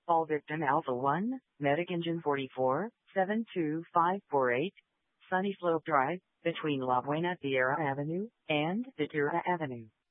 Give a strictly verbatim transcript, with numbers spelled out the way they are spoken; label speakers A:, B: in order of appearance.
A: All victim Alpha one, Medic Engine forty-four, seven two five four eight, Sunny Slope Drive, between La Buena Tierra Avenue and Ventura Avenue.